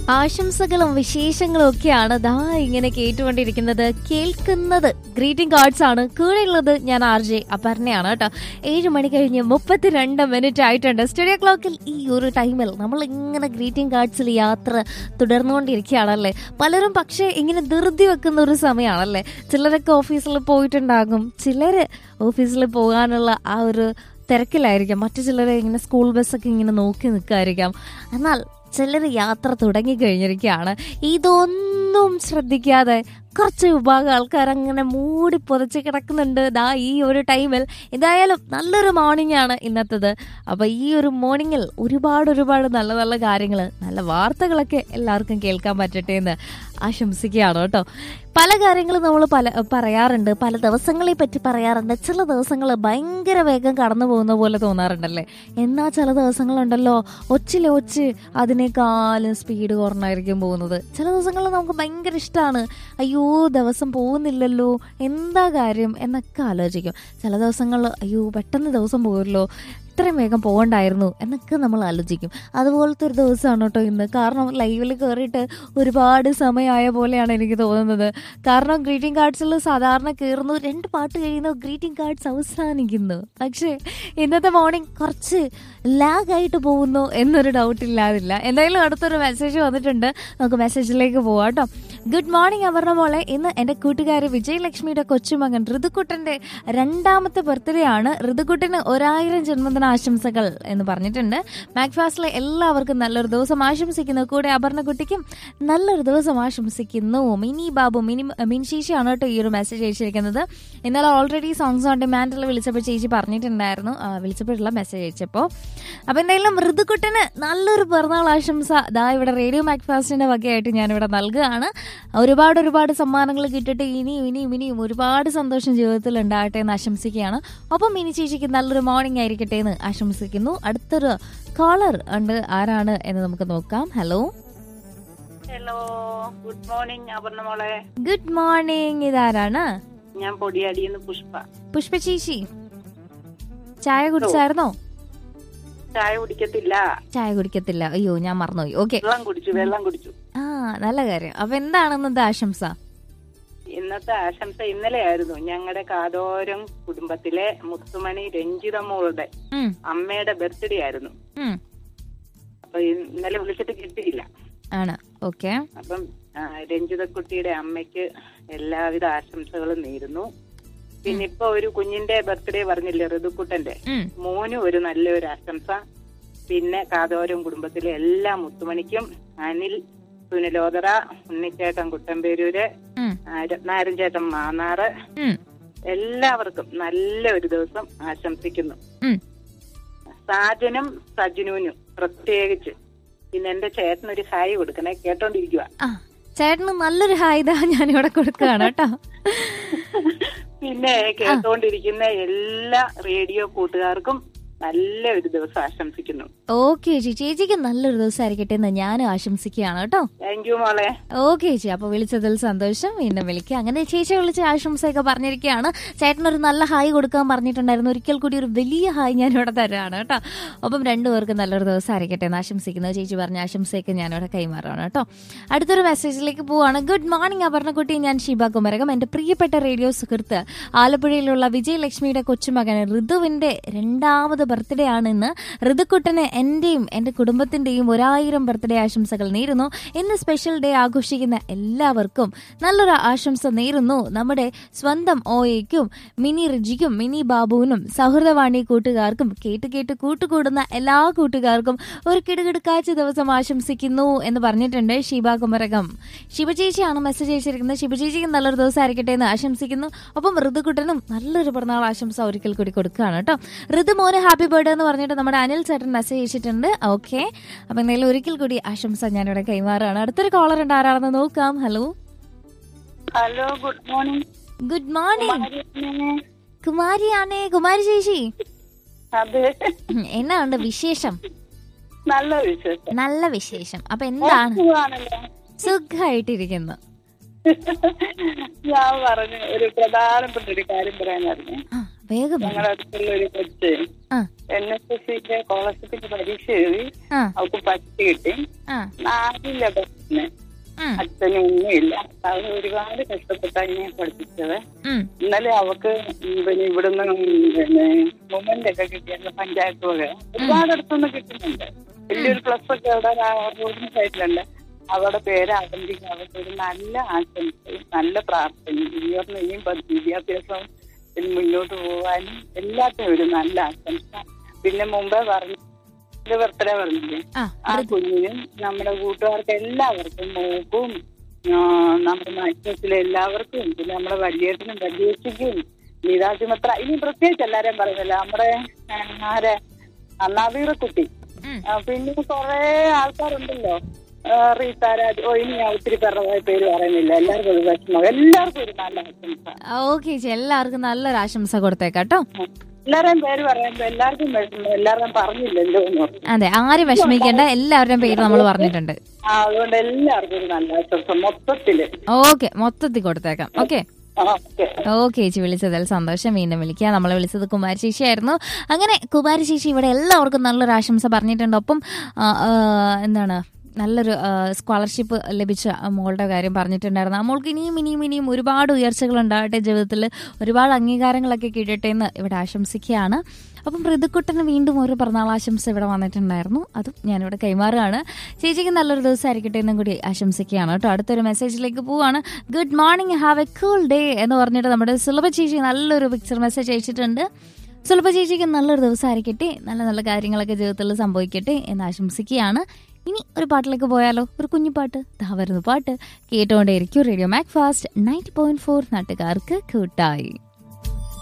ആശംസകളും വിശേഷങ്ങളും ഒക്കെയാണ് ദാ ഇങ്ങനെ കേട്ടുകൊണ്ടിരിക്കുന്നത്. കേൾക്കുന്നത് ഗ്രീറ്റിംഗ് കാർഡ്സ് ആണ്. കൂടെയുള്ളത് ഞാൻ RJ അപർണയാണ് കേട്ടോ. 7 മണി കഴിഞ്ഞ് 32 ആയിട്ടുണ്ട്. സ്റ്റുഡിയോ ക്ലോക്കിൽ ഈ ഒരു ടൈമിൽ നമ്മൾ ഇങ്ങനെ ഗ്രീറ്റിംഗ് കാർഡ്സിൽ യാത്ര തുടർന്നുകൊണ്ടിരിക്കുകയാണല്ലേ. പലരും പക്ഷേ ഇങ്ങനെ ധൃതി വെക്കുന്ന ഒരു സമയമാണല്ലേ. ചിലരൊക്കെ ഓഫീസിൽ പോയിട്ടുണ്ടാകും, ചിലര് ഓഫീസിൽ പോകാനുള്ള ആ ഒരു തിരക്കിലായിരിക്കാം, മറ്റു ചിലരെ ഇങ്ങനെ സ്കൂൾ ബസ്സൊക്കെ ഇങ്ങനെ നോക്കി നിൽക്കായിരിക്കാം. എന്നാൽ ചിലർ യാത്ര തുടങ്ങിക്കഴിഞ്ഞിരിക്കുകയാണ്. ഇതൊന്നും ശ്രദ്ധിക്കാതെ കുറച്ച് വിഭാഗം ആൾക്കാർ അങ്ങനെ മൂടി പൊതച്ച് കിടക്കുന്നുണ്ട് ദാ ഈ ഒരു ടൈമിൽ. എന്തായാലും നല്ലൊരു മോർണിംഗ് ആണ് ഇന്നത്തേത്. അപ്പൊ ഈ ഒരു മോർണിംഗിൽ ഒരുപാട് നല്ല നല്ല കാര്യങ്ങൾ, നല്ല വാർത്തകളൊക്കെ എല്ലാവർക്കും കേൾക്കാൻ പറ്റട്ടെ എന്ന് ആശംസിക്കുകയാണ് കേട്ടോ. പല കാര്യങ്ങളും നമ്മൾ പറയാറുണ്ട്, പല ദിവസങ്ങളെ പറ്റി പറയാറുണ്ട്. ചില ദിവസങ്ങൾ ഭയങ്കര വേഗം കടന്നു പോകുന്ന പോലെ തോന്നാറുണ്ടല്ലേ. എന്നാൽ ചില ദിവസങ്ങളുണ്ടല്ലോ ഒച്ച് അതിനേക്കാളും സ്പീഡ് കുറഞ്ഞായിരിക്കും പോകുന്നത്. ചില ദിവസങ്ങൾ നമുക്ക് ഭയങ്കര ഇഷ്ടമാണ്, അയ്യോ ദിവസം പോകുന്നില്ലല്ലോ എന്താ കാര്യം എന്നൊക്കെ ആലോചിക്കും. ചില ദിവസങ്ങളിൽ അയ്യോ പെട്ടെന്ന് ദിവസം പോകുമല്ലോ, ഇത്രയും വേഗം പോകണ്ടായിരുന്നു എന്നൊക്കെ നമ്മൾ ആലോചിക്കും. അതുപോലത്തെ ഒരു ദിവസമാണ് കേട്ടോ ഇന്ന്. കാരണം ലൈവിൽ കയറിയിട്ട് ഒരുപാട് സമയമായ പോലെയാണ് എനിക്ക് തോന്നുന്നത്. കാരണം ഗ്രീറ്റിംഗ് കാർഡ്സിൽ സാധാരണ കയറുന്നു, 2 പാട്ട് കഴിയുന്നു, ഗ്രീറ്റിംഗ് കാർഡ്സ് അവസാനിക്കുന്നു. പക്ഷേ ഇന്നത്തെ മോർണിംഗ് കുറച്ച് ലാഗായിട്ട് പോകുന്നു എന്നൊരു ഡൗട്ട് ഇല്ലാതില്ല. എന്തായാലും അടുത്തൊരു മെസ്സേജ് വന്നിട്ടുണ്ട്, നമുക്ക് മെസ്സേജിലേക്ക് പോവാം കേട്ടോ. ഗുഡ് മോർണിംഗ് അപർണ മോളെ. ഇന്ന് എൻ്റെ കൂട്ടുകാരി വിജയലക്ഷ്മിയുടെ കൊച്ചുമകൻ ഋതുക്കുട്ടൻ്റെ 2ാമത്തെ ബർത്ത്ഡേ ആണ്. ഋതുക്കുട്ടന് 1000 ജന്മദിന ആശംസകൾ എന്ന് പറഞ്ഞിട്ടുണ്ട്. മാക്ഫാസ്റ്റിലെ എല്ലാവർക്കും നല്ലൊരു ദിവസം ആശംസിക്കുന്നു. കൂടെ അപർണക്കുട്ടിക്കും നല്ലൊരു ദിവസം ആശംസിക്കുന്നു. മിനി ബാബു മിൻശേഷിയാണ് കേട്ടോ ഈ ഒരു മെസ്സേജ് അയച്ചിരിക്കുന്നത്. ഇന്നലെ ഓൾറെഡി സോങ്സ് ഓൺ ഡിമാൻഡിൽ വിളിച്ചപ്പോൾ ചേച്ചി പറഞ്ഞിട്ടുണ്ടായിരുന്നു, വിളിച്ചപ്പോഴുള്ള മെസ്സേജ് അയച്ചപ്പോൾ. അപ്പൊ എന്തായാലും ഋതുക്കുട്ടന് നല്ലൊരു പിറന്നാൾ ആശംസ ദാ ഇവിടെ റേഡിയോ മാക്ഫാസ്റ്റിന്റെ വകയായിട്ട് ഞാനിവിടെ നൽകുകയാണ്. ഒരുപാട് സമ്മാനങ്ങൾ കിട്ടിയിട്ട് ഇനിയും ഒരുപാട് സന്തോഷം ജീവിതത്തിൽ ഉണ്ടാകട്ടെ എന്ന് ആശംസിക്കുകയാണ്. ഒപ്പം മിനി ചേച്ചിക്ക് നല്ലൊരു മോർണിംഗ് ആയിരിക്കട്ടെ എന്ന് ആശംസിക്കുന്നു. അടുത്തൊരു കോളർ ഉണ്ട്, ആരാണ് എന്ന് നമുക്ക് നോക്കാം. ഹലോ ഗുഡ് മോർണിംഗ് അപർണ മോളെ. ഗുഡ് മോർണിംഗ്, ഇതാരാണ്? ഞാൻ പൊടിയാടിയെന്ന് പുഷ്പ ചേച്ചി. ചായ കുടിച്ചായിരുന്നോ? ചായ കുടിക്കത്തില്ല. അയ്യോ ഞാൻ മറന്നുപോയി. ഓക്കെ, വെള്ളം കുടിച്ചു. ആ നല്ല കാര്യം. അപ്പൊ എന്താണെന്നത് ആശംസ? ഇന്നത്തെ ആശംസ ഇന്നലെയായിരുന്നു ഞങ്ങളുടെ കാതോരം കുടുംബത്തിലെ മുത്തുമണി രഞ്ജിത മോളുടെ അമ്മയുടെ ബർത്ത്ഡേ ആയിരുന്നു. അപ്പൊ ഇന്നലെ വിളിച്ചിട്ട് കിട്ടിയില്ല. ആണ്, ഓക്കെ. അപ്പം രഞ്ജിതക്കുട്ടിയുടെ അമ്മയ്ക്ക് എല്ലാവിധ ആശംസകളും നേരുന്നു. പിന്നെ ഇപ്പൊ ഒരു കുഞ്ഞിന്റെ ബർത്ത്ഡേ പറഞ്ഞില്ലേ, ഋതുക്കുട്ടന്റെ മോനും ഒരു നല്ലൊരു ആശംസ. പിന്നെ കാതോരം കുടുംബത്തിലെ എല്ലാ മുത്തുമണിക്കും, അനിൽ, സുനിലോദറ, ഉണ്ണിച്ചേട്ടൻ കുട്ടമ്പേരൂര്, രത്നാരൻചേട്ടൻ മാന്നാറ്, എല്ലാവർക്കും നല്ല ഒരു ദിവസം ആശംസിക്കുന്നു. സാജനും സജിനുവിനും പ്രത്യേകിച്ച്. പിന്നെ എന്റെ ചേട്ടനൊരു ഹായ് കൊടുക്കണേ, കേട്ടോണ്ടിരിക്കുക. ചേട്ടന് നല്ലൊരു ഹായ് ഇതാ ഞാനിവിടെ കൊടുക്കുകയാണ് കേട്ടോ. പിന്നെ കേട്ടോണ്ടിരിക്കുന്ന എല്ലാ റേഡിയോ കൂട്ടുകാർക്കും നല്ല ഒരു ദിവസം ആശംസിക്കുന്നു. ഓക്കെ ചേച്ചി, ചേച്ചിക്ക് നല്ലൊരു ദിവസം ആയിരിക്കട്ടെ എന്ന് ഞാൻ ആശംസിക്കുകയാണ് കേട്ടോ. താങ്ക് യു മോളെ. ഓക്കെ ചേച്ചി, അപ്പൊ വിളിച്ചതിൽ സന്തോഷം. വീണ്ടും വിളിക്കുക. അങ്ങനെ ചേച്ചി വിളിച്ച് ആശംസയൊക്കെ പറഞ്ഞിരിക്കുകയാണ്. ചേട്ടനൊരു നല്ല ഹായ് കൊടുക്കാൻ പറഞ്ഞിട്ടുണ്ടായിരുന്നു. ഒരിക്കൽ കൂടി ഒരു വലിയ ഹായ് ഞാനിവിടെ തരാണ് കേട്ടോ. ഒപ്പം രണ്ടുപേർക്കും നല്ലൊരു ദിവസം ആയിരിക്കട്ടെ എന്ന് ആശംസിക്കുന്നു. ചേച്ചി പറഞ്ഞ ആശംസയൊക്കെ ഞാനിവിടെ കൈമാറാണ് കേട്ടോ. അടുത്തൊരു മെസ്സേജിലേക്ക് പോവാണ്. ഗുഡ് മോർണിംഗ് അപർണക്കുട്ടി, ഞാൻ ഷീബ കുമരകം. എന്റെ പ്രിയപ്പെട്ട റേഡിയോ സുഹൃത്ത് ആലപ്പുഴയിലുള്ള വിജയലക്ഷ്മിയുടെ കൊച്ചുമകൻ ഋതുവിന്റെ 2ാമത് ബർത്ത്ഡേ ആണ് ഇന്ന്. ഋതുക്കുട്ടന് എന്റെയും എന്റെ കുടുംബത്തിന്റെയും 1000 ബർത്ത്ഡേ ആശംസകൾ നേരുന്നു. ഇന്ന് സ്പെഷ്യൽ ഡേ ആഘോഷിക്കുന്ന എല്ലാവർക്കും നല്ലൊരു ആശംസ നേരുന്നു. നമ്മുടെ സ്വന്തം ഓയയ്ക്കും, മിനി റിജിക്കും, മിനി ബാബുവിനും, സൗഹൃദവാണി കൂട്ടുകാർക്കും, കേട്ട് കൂട്ടുകൂടുന്ന എല്ലാ കൂട്ടുകാർക്കും ഒരു കിടുകിടുക്കാച്ച ദിവസം ആശംസിക്കുന്നു എന്ന് പറഞ്ഞിട്ടുണ്ട് ഷീബ കുമരകം. ശിവചേച്ചിയാണ് മെസ്സേജ് അയച്ചിരിക്കുന്നത്. ശിവചേച്ചിക്ക് നല്ലൊരു ദിവസം ആയിരിക്കട്ടെ എന്ന് ആശംസിക്കുന്നു. ഒപ്പം ഋതുക്കുട്ടനും നല്ലൊരു പിറന്നാൾ ആശംസ ഒരിക്കൽ കൂടി കൊടുക്കുകയാണ് കേട്ടോ. ഋതുമോന് ഹാപ്പി ബർത്ത്ഡേ എന്ന് പറഞ്ഞിട്ട് നമ്മുടെ അനിൽ ചേട്ടൻ മെസ്സേജ് അയച്ചിട്ടുണ്ട്. ഓക്കെ, അപ്പൊ എന്തായാലും ഒരിക്കൽ കൂടി ആശംസ ഞാനിവിടെ കൈമാറുകയാണ്. അടുത്തൊരു കോളർ ഉണ്ട്, ആരാണെന്ന് നോക്കാം. Hello good morning. Good morning കുമാരിയാണേ. Kumari ചേച്ചി, എന്നാണ് വിശേഷം? നല്ല വിശേഷം. അപ്പൊ എന്താണ്? സുഖമായിട്ടിരിക്കുന്നു. ഞാൻ പറഞ്ഞു ഒരു പ്രധാനപ്പെട്ട ഒരു കാര്യം പറയാനായിരുന്നു. വേഗം ഞങ്ങളുടെ അടുത്തുള്ള ഒരു കൊച്ച് NSSന്റെ സ്കോളർഷിപ്പിന്റെ പരീക്ഷ എഴുതി. അവൾക്ക് ഫസ്റ്റ് കിട്ടി. 4 ബസ്സിന്. അച്ഛനും ഒന്നുമില്ല. അവൾ ഒരുപാട് കഷ്ടപ്പെട്ട് അതിനെ പഠിപ്പിച്ചത്. ഇന്നലെ അവക്ക് പിന്നെ ഇവിടുന്ന് വുമന്റെ ഒക്കെ കിട്ടിയ പഞ്ചായത്ത് വക ഒരുപാട് അടുത്തൊന്നും കിട്ടുന്നുണ്ട്. വലിയൊരു പ്ലസ് ഒക്കെ അവിടെ റോഡിന് സൈഡിലുണ്ട്. അവരുടെ പേര് ആരംഭിക്കുക. അവർക്ക് ഒരു നല്ല ആശംസയും നല്ല പ്രാർത്ഥനയും ഇനിയും വിദ്യാഭ്യാസം മുന്നോട്ട് പോകാനും എല്ലാത്തിനും ഒരു നല്ല ആശംസ. പിന്നെ മുമ്പേ പറഞ്ഞു ബർത്ത്ഡേ പറഞ്ഞില്ലേ, ആ കുഞ്ഞിനും നമ്മുടെ കൂട്ടുകാർക്ക് എല്ലാവർക്കും, മോക്കും നമ്മുടെ നാട്ടിലെ എല്ലാവർക്കും, പിന്നെ നമ്മുടെ വലിയേട്ടനും വലിയേച്ചിക്കും നീതാജുമത്ര, ഇനി പ്രത്യേകിച്ച് എല്ലാരെയും പറയുന്നില്ല, നമ്മുടെ നവീറക്കുട്ടി, പിന്നെ കുറെ ആൾക്കാരുണ്ടല്ലോ, റീതാരാജ്, ഇനി ഞാൻ ഒത്തിരി പേരുടെ പേര് പറയുന്നില്ല. എല്ലാവർക്കും ഒരു വിഷമം, എല്ലാവർക്കും ഒരു നല്ല ആശംസ. ഓക്കെ ചേച്ചി, എല്ലാവർക്കും നല്ലൊരു ആശംസ കൊടുത്തേക്കാട്ടോ. എല്ലാവരുടെയും പേര് പറയുമ്പോ എല്ലാവർക്കും വിഷമം, എല്ലാവരുടെയും പറഞ്ഞില്ലല്ലോ എന്ന് പറഞ്ഞു. അതെ, ആരും വിഷമിക്കേണ്ട, എല്ലാവരുടെയും പേര് നമ്മൾ പറഞ്ഞിട്ടുണ്ട്. അതുകൊണ്ട് എല്ലാവർക്കും ഒരു നല്ല ആശംസ മൊത്തത്തില്. ഓക്കെ, മൊത്തത്തിൽ കൊടുത്തേക്കാം. ഓക്കെ ഓക്കെ ചേച്ചി, വിളിച്ചതിൽ സന്തോഷം. വീണ്ടും വിളിക്കുക. നമ്മളെ വിളിച്ചത് കുമാരി ചേച്ചി ആയിരുന്നു. അങ്ങനെ കുമാരി ചേച്ചി ഇവിടെ എല്ലാവർക്കും നല്ലൊരു ആശംസ പറഞ്ഞിട്ടുണ്ട്. ഒപ്പം എന്താണ്, നല്ലൊരു സ്കോളർഷിപ്പ് ലഭിച്ച മോളുടെ കാര്യം പറഞ്ഞിട്ടുണ്ടായിരുന്നു. ആ മോൾക്ക് ഇനിയും ഒരുപാട് ഉയർച്ചകൾ ഉണ്ടാകട്ടെ, ജീവിതത്തിൽ ഒരുപാട് അംഗീകാരങ്ങളൊക്കെ കിട്ടട്ടെ എന്ന് ഇവിടെ ആശംസിക്കുകയാണ്. അപ്പം പൃഥുക്കുട്ടന് വീണ്ടും ഒരു പിറന്നാളാശംസ ഇവിടെ വന്നിട്ടുണ്ടായിരുന്നു. അതും ഞാനിവിടെ കൈമാറുകയാണ്. ചേച്ചിക്ക് നല്ലൊരു ദിവസമായിരിക്കട്ടെ എന്നും കൂടി ആശംസിക്കുകയാണ് കേട്ടോ. അടുത്തൊരു മെസ്സേജിലേക്ക് പോവാണ്. Good morning, have A cool day എന്ന് പറഞ്ഞിട്ട് നമ്മുടെ സുലഭ ചേച്ചി നല്ലൊരു പിക്ചർ മെസ്സേജ് അയച്ചിട്ടുണ്ട്. സുലഭ ചേച്ചിക്ക് നല്ലൊരു ദിവസമായിരിക്കട്ടെ, നല്ല നല്ല കാര്യങ്ങളൊക്കെ ജീവിതത്തിൽ സംഭവിക്കട്ടെ എന്ന് ആശംസിക്കുകയാണ്. ഇനി ഒരു പാട്ടിലേക്ക് പോയാലോ? ഒരു കുഞ്ഞു പാട്ട്, ദാ വരുന്നു പാട്ട്. കേട്ടുകൊണ്ടേയിരിക്കും റേഡിയോ മാക് ഫാസ്റ്റ് 90.4, നാട്ടുകാർക്ക് കൂട്ടായി.